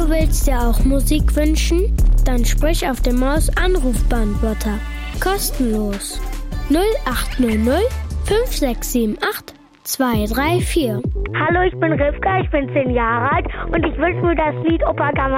willst dir auch Musik wünschen? Dann sprich auf dem Maus-Anrufbeantworter. Kostenlos. 0800 5678 234. Hallo, ich bin Rivka, ich bin 10 Jahre alt und ich wünsche mir das Lied Opa Gamma